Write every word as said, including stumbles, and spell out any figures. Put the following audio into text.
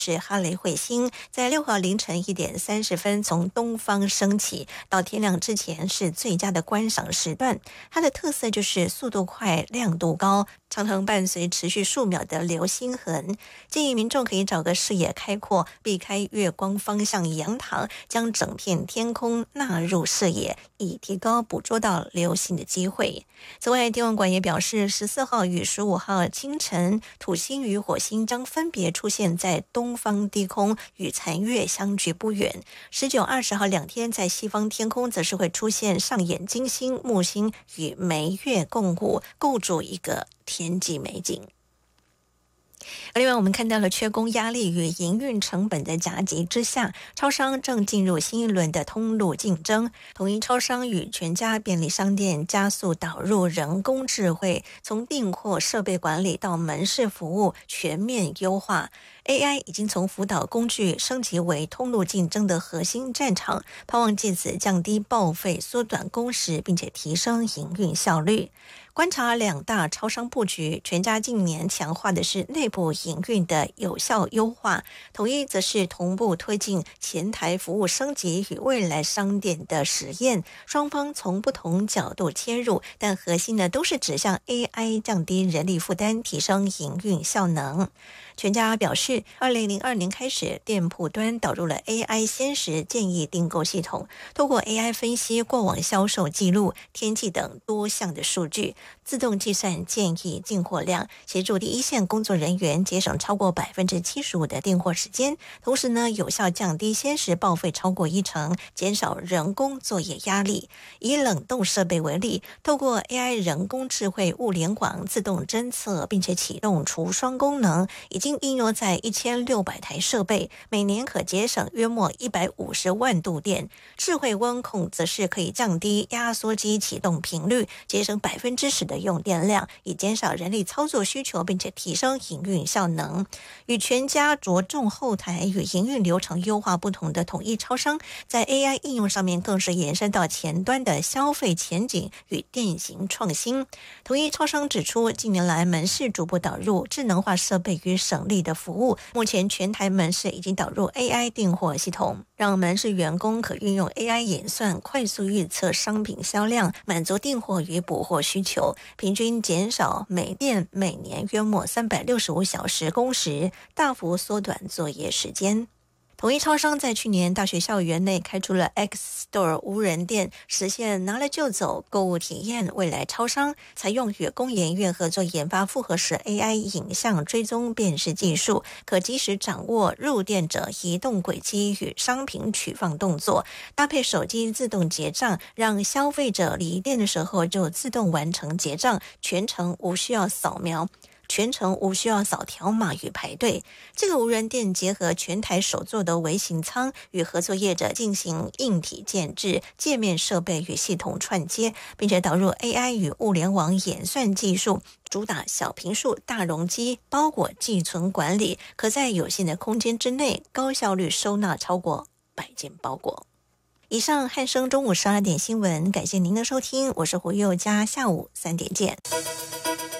是哈雷彗星，在六号凌晨一点三十分从东方升起，到天亮之前是最佳的观赏时段。它的特色就是速度快、亮度高，常常伴随持续数秒的流星痕。建议民众可以找个视野开阔、避开月光方向仰躺，将整片天空纳入视野，以提高捕捉到流星的机会。此外，天文馆也表示，十四号与十五号清晨，土星与火星将分别出现在东方低空，与残月相距不远。十九、二十号两天，在西方天空则是会出现上演金星、木星与眉月共舞，构筑一个天际美景。另外，我们看到了缺工压力与营运成本的夹击之下，超商正进入新一轮的通路竞争。统一超商与全家便利商店加速导入人工智慧，从订货、设备管理到门市服务全面优化。A I 已经从辅导工具升级为通路竞争的核心战场，盼望借此降低报废、缩短工时，并且提升营运效率。观察两大超商布局，全家近年强化的是内部营运的有效优化，统一则是同步推进前台服务升级与未来商店的实验。双方从不同角度切入，但核心呢都是指向 A I 降低人力负担，提升营运效能。全家表示，二零零二年开始，店铺端导入了 A I 鲜食建议订购系统，透过 A I 分析过往销售记录、天气等多项的数据，自动计算建议进货量，协助第一线工作人员节省超过百分之七十五的订货时间。同时呢，有效降低鲜食报废超过一成，减少人工作业压力。以冷冻设备为例，透过 A I 人工智慧物联网自动侦测，并且启动除霜功能，已经应用在一千六百台设备，每年可节省约莫一百五十万度电。智慧温控则是可以降低压缩机启动频率，节省百分之十的用电量，以减少人力操作需求，并且提升营运效能。与全家着重后台与营运流程优化不同的统一超商，在 A I 应用上面更是延伸到前端的消费前景与店型创新。统一超商指出，近年来门市逐步导入智能化设备与省力的服务，目前全台门市已经导入 A I 订货系统，让门市员工可运用 A I 演算，快速预测商品销量，满足订货与补货需求，平均减少每店每年约莫三百六十五小时工时，大幅缩短作业时间。统一超商在去年大学校园内开出了 X Store 无人店，实现拿了就走购物体验。未来超商采用与工研院合作研发复合式 A I 影像追踪辨识技术，可及时掌握入店者移动轨迹与商品取放动作，搭配手机自动结账，让消费者离店的时候就自动完成结账，全程无需要扫描。全程无需要扫条码与排队。这个无人店结合全台首座的微型仓，与合作业者进行硬体建制、界面设备与系统串接，并且导入 A I 与物联网演算技术，主打小坪数、大容积包裹寄存管理，可在有限的空间之内高效率收纳超过百件包裹。以上汉声中午十二点新闻，感谢您的收听，我是胡宥嘉，下午三点见。